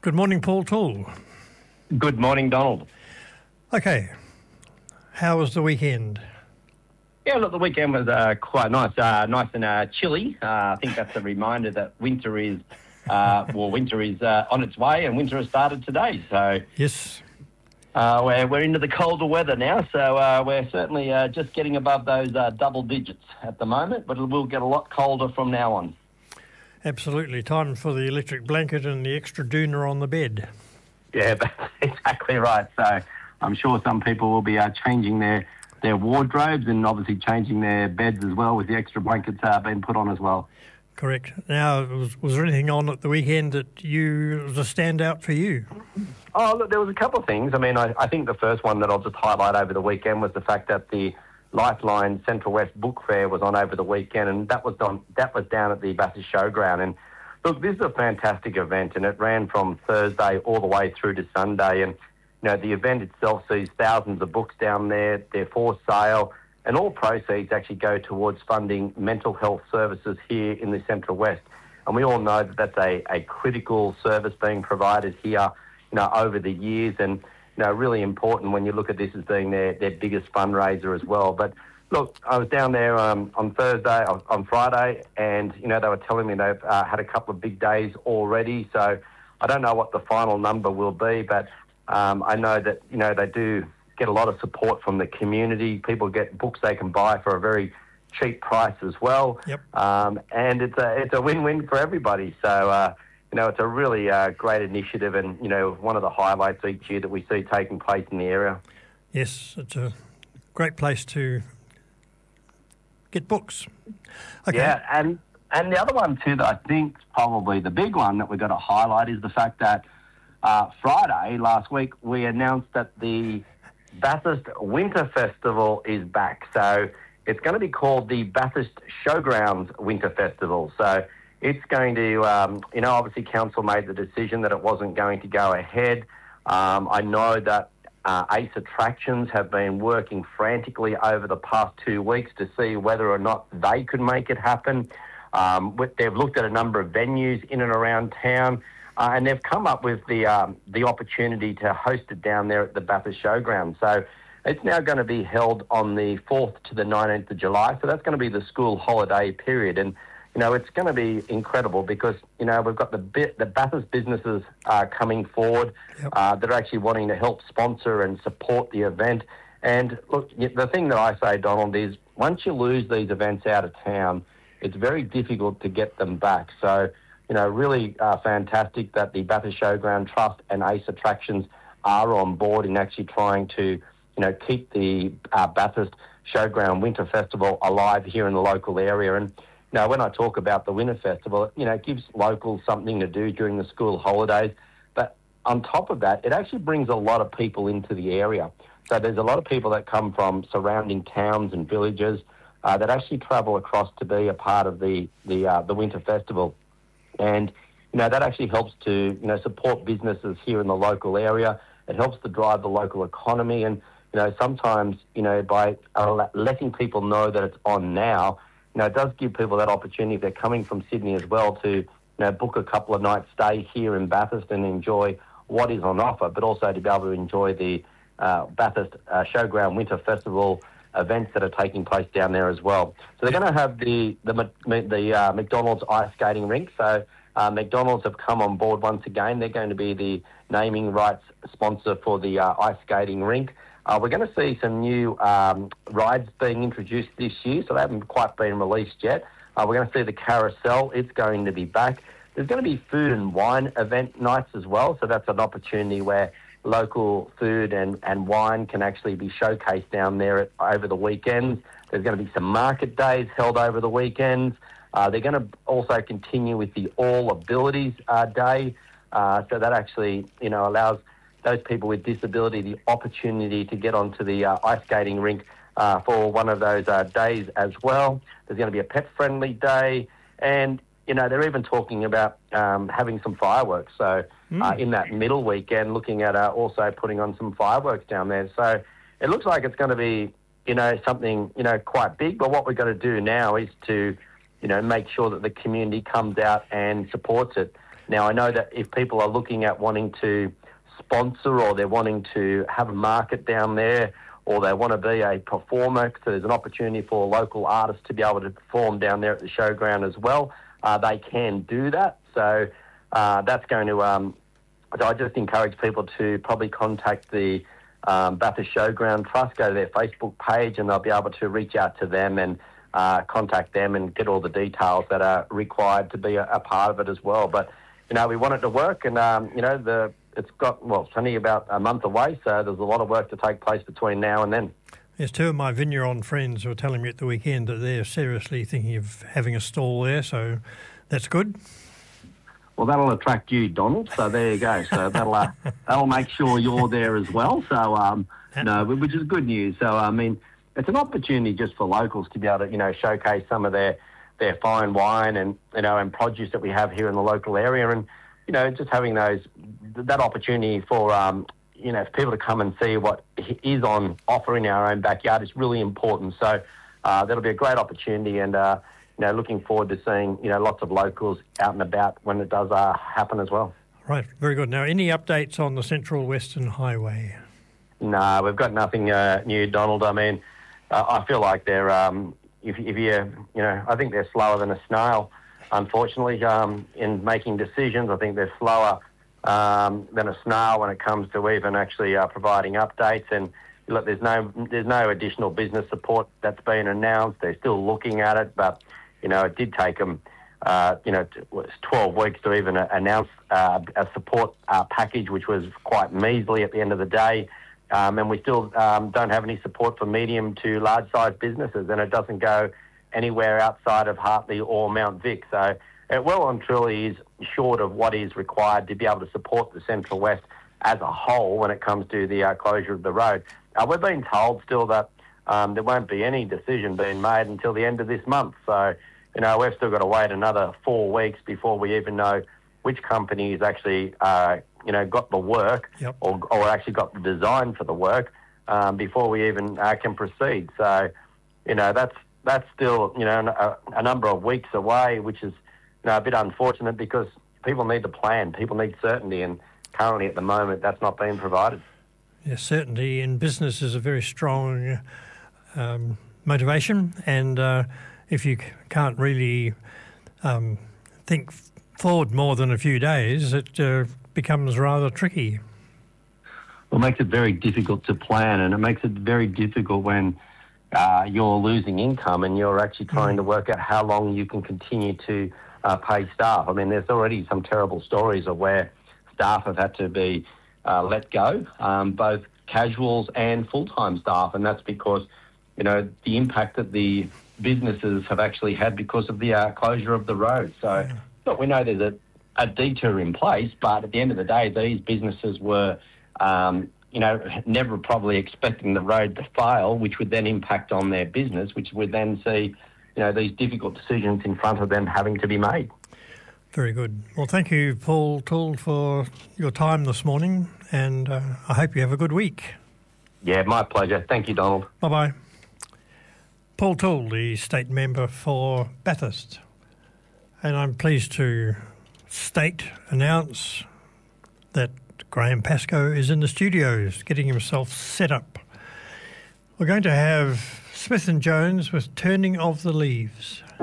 Good morning, Paul Toole. Good morning, Donald. Okay, how was the weekend? Yeah, look, the weekend was quite nice, nice and chilly. I think that's a reminder that winter is, winter is on its way, and winter has started today. So Yes. we're into the colder weather now. So we're certainly just getting above those double digits at the moment, but it will get a lot colder from now on. Absolutely. Time for the electric blanket and the extra doona on the bed. Yeah, that's exactly right. So I'm sure some people will be changing their wardrobes and obviously changing their beds as well, with the extra blankets being put on as well. Correct. Now, was there anything on at the weekend that was a standout for you? Oh, look, there was a couple of things. I mean, I think the first one that I'll just highlight over the weekend was the fact that the Lifeline Central West Book Fair was on over the weekend, and that was down at the Bathurst Showground. And look, this is a fantastic event, and it ran from Thursday all the way through to Sunday. And you know, the event itself sees thousands of books down there. They're for sale, and all proceeds actually go towards funding mental health services here in the Central West. And we all know that that's a critical service being provided here, you know, over the years, and you know, really important when you look at this as being their biggest fundraiser as well. But look, I was down there on Friday, and you know, they were telling me they've had a couple of big days already. So I don't know what the final number will be, but I know that, you know, they do get a lot of support from the community. People get books they can buy for a very cheap price as well. Yep. And it's a win-win for everybody. So you know, it's a really great initiative, and you know, one of the highlights each year that we see taking place in the area. Yes, it's a great place to get books. Okay. Yeah, and the other one too that I think is probably the big one that we've got to highlight is the fact that Friday last week we announced that the Bathurst Winter Festival is back. So it's going to be called the Bathurst Showgrounds Winter Festival. So it's going to, you know, obviously council made the decision that it wasn't going to go ahead. I know that Ace Attractions have been working frantically over the past 2 weeks to see whether or not they could make it happen. They've looked at a number of venues in and around town, and they've come up with the opportunity to host it down there at the Bathurst Showground. So it's now going to be held on the 4th to the 19th of July. So that's going to be the school holiday period. And you know, it's going to be incredible because, you know, we've got the Bathurst businesses coming forward. Yep. That are actually wanting to help sponsor and support the event. And look, the thing that I say, Donald, is once you lose these events out of town, it's very difficult to get them back. So, you know, really fantastic that the Bathurst Showground Trust and Ace Attractions are on board in actually trying to, you know, keep the Bathurst Showground Winter Festival alive here in the local area. And now, when I talk about the Winter Festival, you know, it gives locals something to do during the school holidays. But on top of that, it actually brings a lot of people into the area. So there's a lot of people that come from surrounding towns and villages that actually travel across to be a part of the Winter Festival. And, you know, that actually helps to, you know, support businesses here in the local area. It helps to drive the local economy. And, you know, sometimes, you know, by letting people know that it's on now, you know, it does give people that opportunity if they're coming from Sydney as well to, you know, book a couple of nights stay here in Bathurst and enjoy what is on offer, but also to be able to enjoy the Bathurst Showground Winter Festival events that are taking place down there as well. So they're going to have the McDonald's ice skating rink. So McDonald's have come on board once again. They're going to be the naming rights sponsor for the ice skating rink. We're going to see some new rides being introduced this year, so they haven't quite been released yet. We're going to see the carousel. It's going to be back. There's going to be food and wine event nights as well, so that's an opportunity where local food and wine can actually be showcased down there over the weekends. There's going to be some market days held over the weekends. They're going to also continue with the All Abilities Day, so that actually, you know, allows those people with disability the opportunity to get onto the ice skating rink for one of those days as well. There's going to be a pet-friendly day, and, you know, they're even talking about having some fireworks. So in that middle weekend, looking at also putting on some fireworks down there. So it looks like it's going to be, you know, something, you know, quite big. But what we've got to do now is to, you know, make sure that the community comes out and supports it. Now, I know that if people are looking at wanting to sponsor or they're wanting to have a market down there or they want to be a performer, so there's an opportunity for local artists to be able to perform down there at the showground as well, they can do that. So that's going to... So I just encourage people to probably contact the Bathurst Showground Trust, go to their Facebook page, and they'll be able to reach out to them and contact them and get all the details that are required to be a part of it as well. But, we want it to work, and, it's only about a month away, so there's a lot of work to take place between now and then. Yes, two of my Vigneron friends were telling me at the weekend that they're seriously thinking of having a stall there, so that's good. Well, that'll attract you, Donald. So there you go. So that'll make sure you're there as well. So which is good news. So it's an opportunity just for locals to be able to showcase some of their fine wine and and produce that we have here in the local area, and just having that opportunity for for people to come and see what is on offer in our own backyard is really important. So that'll be a great opportunity, and looking forward to seeing, lots of locals out and about when it does happen as well. Right, very good. Now, any updates on the Central Western Highway? No, we've got nothing new, Donald. I mean, I feel like they're, if you, I think they're slower than a snail, unfortunately, in making decisions. I think they're slower than a snail when it comes to even actually providing updates. And look, there's no additional business support that's been announced. They're still looking at it, but it did take them, 12 weeks to even announce a support package, which was quite measly at the end of the day. And we still don't have any support for medium to large-sized businesses, and it doesn't go anywhere outside of Hartley or Mount Vic. So it well and truly is short of what is required to be able to support the Central West as a whole when it comes to the closure of the road. We're being told still that there won't be any decision being made until the end of this month. So, we've still got to wait another 4 weeks before we even know which companies actually, got the work or actually got the design for the work before we even can proceed. So, that's still, a number of weeks away, which is, a bit unfortunate because people need to plan, people need certainty, and currently at the moment that's not being provided. Yes, certainty in business is a very strong motivation, and if you can't really think forward more than a few days, it becomes rather tricky. Well, it makes it very difficult to plan, and it makes it very difficult when you're losing income and you're actually trying to work out how long you can continue to pay staff. I mean, there's already some terrible stories of where staff have had to be let go, both casuals and full-time staff, and that's because, the impact that the businesses have actually had because of the closure of the road. So, look, we know there's a detour in place, but at the end of the day, these businesses were, never probably expecting the road to fail, which would then impact on their business, which would then see, these difficult decisions in front of them having to be made. Very good. Well, thank you, Paul Toole, for your time this morning, and I hope you have a good week. Yeah, my pleasure. Thank you, Donald. Bye-bye. Paul Toole, the state member for Bathurst. And I'm pleased to announce that Graham Pascoe is in the studios getting himself set up. We're going to have Smith & Jones with Turning of the Leaves.